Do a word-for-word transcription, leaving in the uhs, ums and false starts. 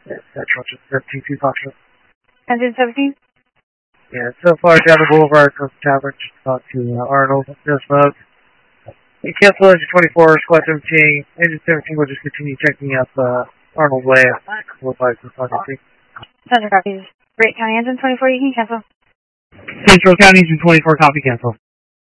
Yeah, Central, just seventeen two Foxtrot. Engine seventeen? Yeah, so far down the boulevard from Tavern, just talk to uh, Arnold, no smoke. You cancel engine twenty-four, squad seventeen. Engine seventeen will just continue checking up uh, Arnold Way. We'll fight for Foxtrot. Central copies. Great County Engine twenty-four, you can cancel. Central County Engine twenty-four, copy cancel.